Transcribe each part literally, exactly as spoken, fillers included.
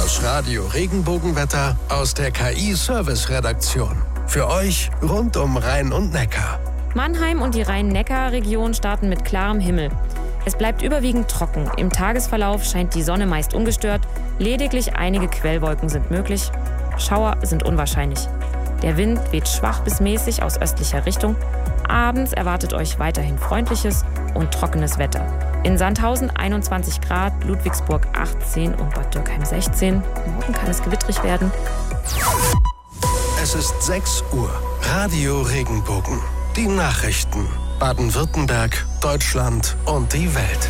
Das Radio Regenbogenwetter aus der K I-Service-Redaktion. Für euch rund um Rhein und Neckar. Mannheim und die Rhein-Neckar-Region starten mit klarem Himmel. Es bleibt überwiegend trocken. Im Tagesverlauf scheint die Sonne meist ungestört. Lediglich einige Quellwolken sind möglich. Schauer sind unwahrscheinlich. Der Wind weht schwach bis mäßig aus östlicher Richtung. Abends erwartet euch weiterhin freundliches und trockenes Wetter. In Sandhausen einundzwanzig Grad, Ludwigsburg achtzehn und Bad Dürkheim sechzehn. Morgen kann es gewittrig werden. Es ist sechs Uhr. Radio Regenbogen. Die Nachrichten. Baden-Württemberg, Deutschland und die Welt.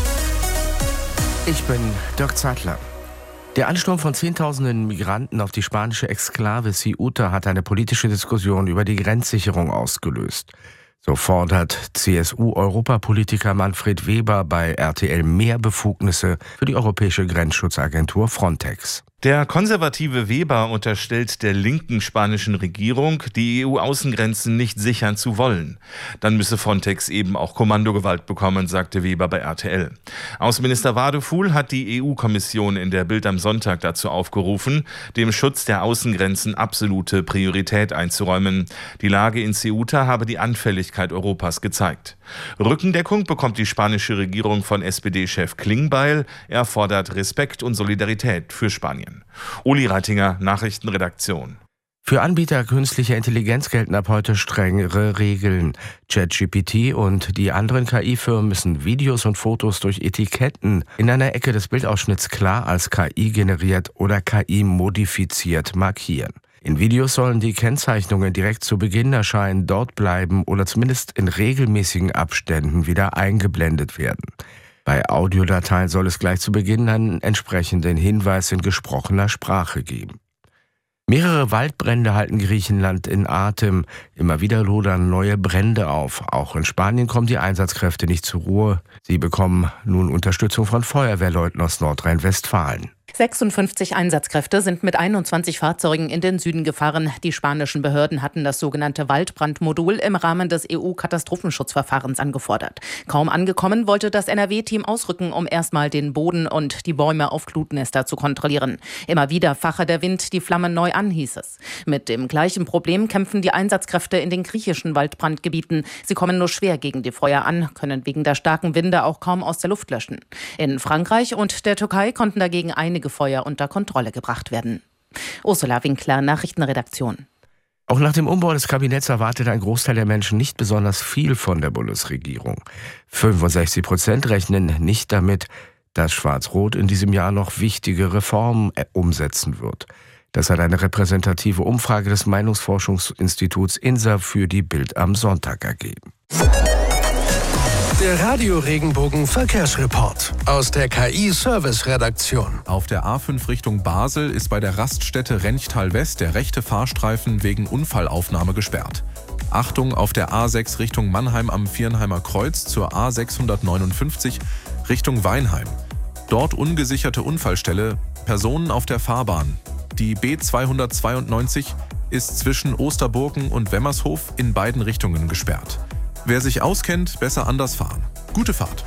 Ich bin Dirk Zeitler. Der Ansturm von Zehntausenden Migranten auf die spanische Exklave Ceuta hat eine politische Diskussion über die Grenzsicherung ausgelöst. So fordert C S U-Europapolitiker Manfred Weber bei R T L mehr Befugnisse für die europäische Grenzschutzagentur Frontex. Der konservative Weber unterstellt der linken spanischen Regierung, die E U-Außengrenzen nicht sichern zu wollen. Dann müsse Frontex eben auch Kommandogewalt bekommen, sagte Weber bei R T L. Außenminister Wadefuhl hat die E U-Kommission in der Bild am Sonntag dazu aufgerufen, dem Schutz der Außengrenzen absolute Priorität einzuräumen. Die Lage in Ceuta habe die Anfälligkeit Europas gezeigt. Rückendeckung bekommt die spanische Regierung von S P D-Chef Klingbeil. Er fordert Respekt und Solidarität für Spanien. Uli Reitinger, Nachrichtenredaktion. Für Anbieter künstlicher Intelligenz gelten ab heute strengere Regeln. ChatGPT und die anderen K I-Firmen müssen Videos und Fotos durch Etiketten in einer Ecke des Bildausschnitts klar als K I generiert oder K I modifiziert markieren. In Videos sollen die Kennzeichnungen direkt zu Beginn erscheinen, dort bleiben oder zumindest in regelmäßigen Abständen wieder eingeblendet werden. Bei Audiodateien soll es gleich zu Beginn einen entsprechenden Hinweis in gesprochener Sprache geben. Mehrere Waldbrände halten Griechenland in Atem. Immer wieder lodern neue Brände auf. Auch in Spanien kommen die Einsatzkräfte nicht zur Ruhe. Sie bekommen nun Unterstützung von Feuerwehrleuten aus Nordrhein-Westfalen. sechsundfünfzig Einsatzkräfte sind mit einundzwanzig Fahrzeugen in den Süden gefahren. Die spanischen Behörden hatten das sogenannte Waldbrandmodul im Rahmen des E U-Katastrophenschutzverfahrens angefordert. Kaum angekommen, wollte das N R W-Team ausrücken, um erstmal den Boden und die Bäume auf Glutnester zu kontrollieren. Immer wieder fache der Wind die Flammen neu an, hieß es. Mit dem gleichen Problem kämpfen die Einsatzkräfte in den griechischen Waldbrandgebieten. Sie kommen nur schwer gegen die Feuer an, können wegen der starken Winde auch kaum aus der Luft löschen. In Frankreich und der Türkei konnten dagegen einige Feuer unter Kontrolle gebracht werden. Ursula Winkler, Nachrichtenredaktion. Auch nach dem Umbau des Kabinetts erwartet ein Großteil der Menschen nicht besonders viel von der Bundesregierung. fünfundsechzig Prozent rechnen nicht damit, dass Schwarz-Rot in diesem Jahr noch wichtige Reformen umsetzen wird. Das hat eine repräsentative Umfrage des Meinungsforschungsinstituts I N S A für die Bild am Sonntag ergeben. Der Radio Regenbogen Verkehrsreport aus der K I-Service-Redaktion. Auf der A fünf Richtung Basel ist bei der Raststätte Renchtal West der rechte Fahrstreifen wegen Unfallaufnahme gesperrt. Achtung auf der A sechs Richtung Mannheim am Viernheimer Kreuz zur A sechshundertneunundfünfzig Richtung Weinheim. Dort ungesicherte Unfallstelle, Personen auf der Fahrbahn. Die B zweihundertzweiundneunzig ist zwischen Osterburgen und Wemmershof in beiden Richtungen gesperrt. Wer sich auskennt, besser anders fahren. Gute Fahrt.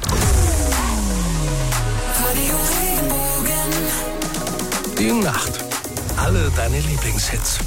Die Nacht. Alle deine Lieblingshits.